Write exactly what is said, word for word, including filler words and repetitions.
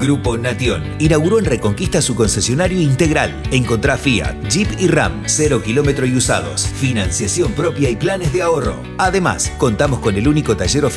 Grupo Nation inauguró en Reconquista su concesionario integral. Encontrá Fiat, Jeep y Ram, cero kilómetro y usados, financiación propia y planes de ahorro. Además, contamos con el único taller oficial